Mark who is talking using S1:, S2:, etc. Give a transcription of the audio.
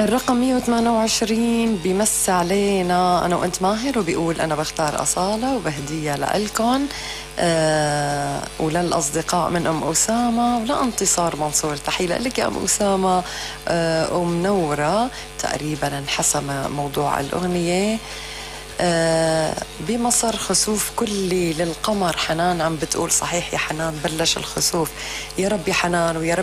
S1: الرقم 128 بيمس علينا أنا وأنت ماهر، وبيقول أنا بختار أصالة وبهدية لإلكن وللأصدقاء من أم أسامة ولانتصار منصور. تحية لك يا أم أسامة ومنورة. تقريبا انحسم موضوع الأغنية. بمصر خسوف كلي للقمر. حنان عم بتقول صحيح يا حنان بلش الخسوف. يا رب يا حنان ويا رب